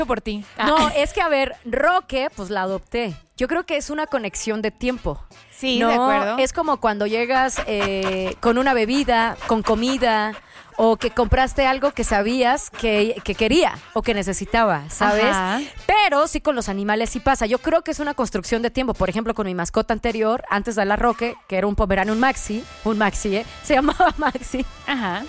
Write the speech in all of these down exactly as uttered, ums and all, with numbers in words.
por ti. No, es que a ver, Roque, pues la adopté. Yo creo que es una conexión de tiempo. Sí, ¿no? de acuerdo. Es como cuando llegas eh, con una bebida, con comida, o que compraste algo que sabías que, que quería o que necesitaba, ¿sabes? Ajá. Pero sí con los animales sí pasa. Yo creo que es una construcción de tiempo. Por ejemplo, con mi mascota anterior, antes de la Roque, que era un pomerano, un Maxi, un Maxi, ¿eh? Se llamaba Maxi. Ajá.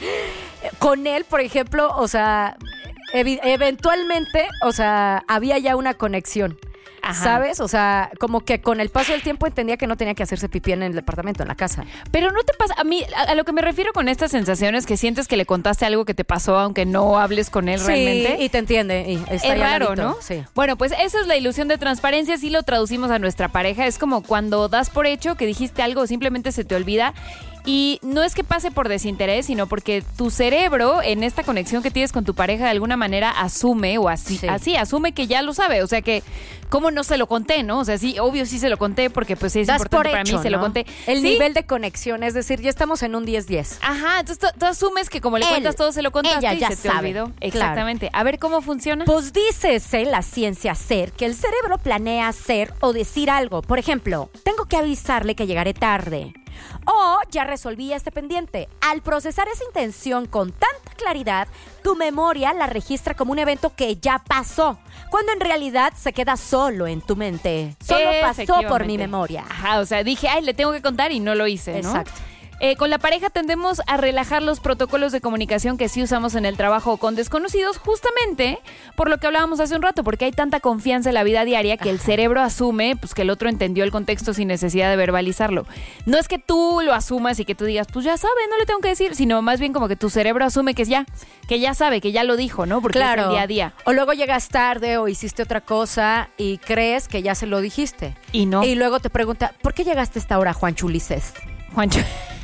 Con él, por ejemplo, o sea, evi- eventualmente, o sea, había ya una conexión. Ajá. ¿Sabes? O sea, como que con el paso del tiempo entendía que no tenía que hacerse pipí en el departamento, en la casa. Pero no te pasa, a mí, a, a lo que me refiero con estas sensaciones, que sientes que le contaste algo que te pasó, aunque no hables con él Sí, realmente. y te entiende. Y está Es ahí al raro, ladito. ¿no? Sí. Bueno, pues esa es la ilusión de transparencia, si lo traducimos a nuestra pareja. Es como cuando das por hecho que dijiste algo, simplemente se te olvida. Y no es que pase por desinterés, sino porque tu cerebro, en esta conexión que tienes con tu pareja, de alguna manera asume, o así, Sí. así asume que ya lo sabe. O sea que, ¿cómo no se lo conté, no? O sea, sí, obvio sí se lo conté, porque pues es Das importante por para hecho, mí, se ¿no? lo conté. El Sí. nivel de conexión, es decir, ya estamos en un diez diez. Ajá, entonces tú, tú asumes que como le Él, cuentas todo, se lo contaste ella y ya se te sabe. olvidó. Claro. Exactamente. A ver cómo funciona. Pues dícese la ciencia ser que el cerebro planea hacer o decir algo. Por ejemplo, tengo que avisarle que llegaré tarde. O ya resolví este pendiente. Al procesar esa intención con tanta claridad, tu memoria la registra como un evento que ya pasó, cuando en realidad se queda solo en tu mente. Solo pasó por mi Efectivamente. memoria. Ajá, o sea, dije, ay, le tengo que contar y no lo hice, ¿no? Exacto. Eh, con la pareja tendemos a relajar los protocolos de comunicación que sí usamos en el trabajo con desconocidos, justamente por lo que hablábamos hace un rato, porque hay tanta confianza en la vida diaria que el cerebro asume pues, que el otro entendió el contexto sin necesidad de verbalizarlo. No es que tú lo asumas y que tú digas, pues ya sabe, no le tengo que decir, sino más bien como que tu cerebro asume que ya, que ya sabe, que ya lo dijo, ¿no? Porque Claro. es el día a día. O luego llegas tarde o hiciste otra cosa y crees que ya se lo dijiste. Y no. Y luego te pregunta, ¿por qué llegaste a esta hora, Juan Chulices? Juancho.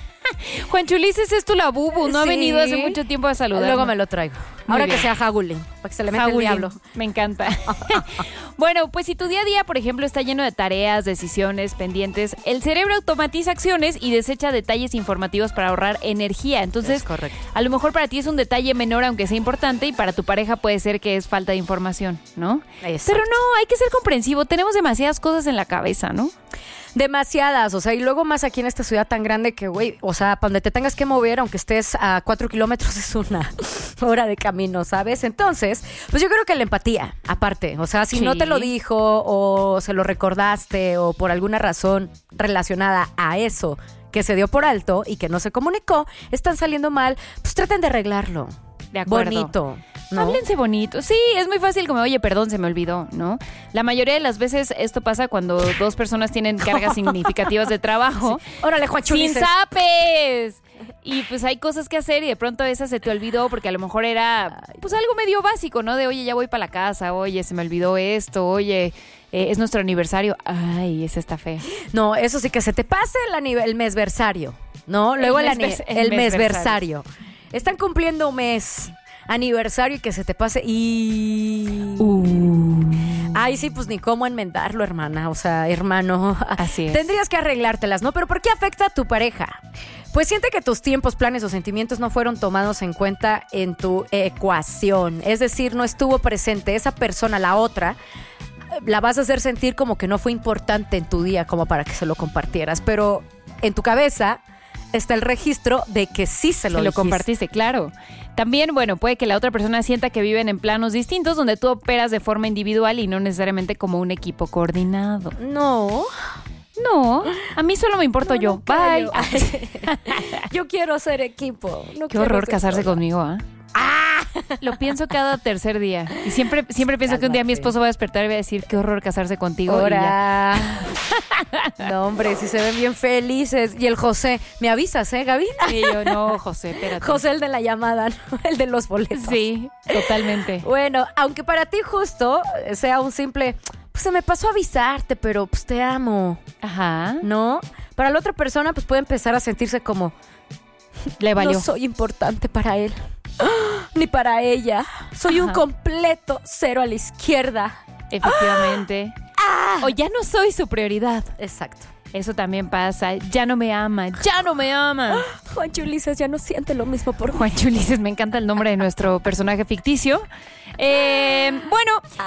Juan Chulices es tu labubu, no ha Sí. venido hace mucho tiempo a saludar. Luego me lo traigo. Muy Ahora bien. que sea Hagulin, para que se le meta el Jagulín. diablo. Me encanta. Bueno, pues si tu día a día, por ejemplo, está lleno de tareas, decisiones, pendientes, el cerebro automatiza acciones y desecha detalles informativos para ahorrar energía. Entonces, Es correcto. a lo mejor para ti es un detalle menor, aunque sea importante, y para tu pareja puede ser que es falta de información, ¿no? Exacto. Pero no, hay que ser comprensivo. Tenemos demasiadas cosas en la cabeza, ¿no? Demasiadas, o sea, y luego más aquí en esta ciudad tan grande que, güey, o sea, para donde te tengas que mover, aunque estés a cuatro kilómetros, es una hora de camino, ¿sabes? Entonces, pues yo creo que la empatía, aparte, o sea, si Sí. no te lo dijo o se lo recordaste o por alguna razón relacionada a eso que se dio por alto y que no se comunicó, están saliendo mal, pues traten de arreglarlo. De acuerdo. Bonito, ¿no? Háblense bonito. Sí, es muy fácil como, oye, perdón, se me olvidó, ¿no? La mayoría de las veces esto pasa cuando dos personas tienen cargas significativas de trabajo. Órale, Juan ¡Sin Chulices. zapes! Y pues hay cosas que hacer y de pronto esa se te olvidó porque a lo mejor era pues algo medio básico, ¿no? De, oye, ya voy para la casa, oye, se me olvidó esto, oye, eh, es nuestro aniversario. Ay, esa está fea. No, eso sí que se te pase el, anive- el mesversario, ¿no? Luego el, El ani- mesvers- el el mesversario. mesversario. Están cumpliendo un mes, aniversario y que se te pase y... Ay, sí, pues ni cómo enmendarlo, hermana. O sea, hermano. Así es. Tendrías que arreglártelas, ¿no? Pero ¿por qué afecta a tu pareja? Pues siente que tus tiempos, planes o sentimientos no fueron tomados en cuenta en tu ecuación. Es decir, no estuvo presente esa persona, la otra. La vas a hacer sentir como que no fue importante en tu día como para que se lo compartieras. Pero en tu cabeza está el registro de que sí se lo Se lo dijiste. compartiste, claro. También, bueno, puede que la otra persona sienta que viven en planos distintos donde tú operas de forma individual y no necesariamente como un equipo coordinado. No. No, a mí solo me importo No, yo. no creo. Bye. Yo quiero ser equipo. No Qué quiero horror ser casarse sola. conmigo, ¿ah? Lo pienso cada tercer día. Y siempre, siempre pienso que un día mi Cálmate. esposo va a despertar y va a decir, qué horror casarse contigo. y ya. Ahora. No, hombre, si se ven bien felices. Y el José, me avisas, ¿eh, Gaby? Y yo, no, José, espérate. José, el de la llamada, ¿no? El de los boletos. Sí, totalmente. Bueno, aunque para ti justo sea un simple, pues se me pasó a avisarte, pero pues te amo, Ajá. ¿no? Para la otra persona, pues puede empezar a sentirse como, Le valió. no soy importante para él, ni para ella. Soy un Ajá. completo cero a la izquierda. Efectivamente. O ya no soy su prioridad. Exacto. Eso también pasa. Ya no me ama, ya no me ama. Juancho Ulises ya no siente lo mismo por mí. Juancho Ulises, me encanta el nombre de nuestro personaje ficticio. Eh, bueno,